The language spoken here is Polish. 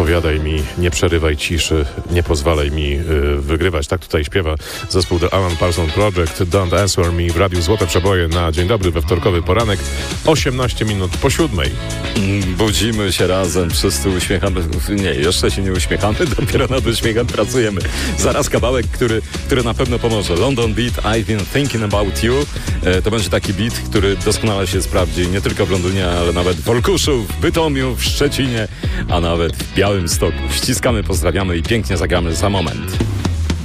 odpowiadaj mi, nie przerywaj ciszy, nie pozwalaj mi wygrywać. Tak tutaj śpiewa zespół The Alan Parsons Project. Don't Answer Me w Radiu Złote Przeboje na dzień dobry we wtorkowy poranek, 18 minut po 7. Budzimy się razem, wszyscy uśmiechamy. Nie, jeszcze się nie uśmiechamy, dopiero nad uśmiechem pracujemy. Zaraz kawałek, który na pewno pomoże. London Beat, I've Been Thinking About You. To będzie taki beat, który doskonale się sprawdzi nie tylko w Londynie, ale nawet w Olkuszu, w Bytomiu, w Szczecinie, a nawet w Białymstoku. Ściskamy, pozdrawiamy i pięknie zagramy za moment.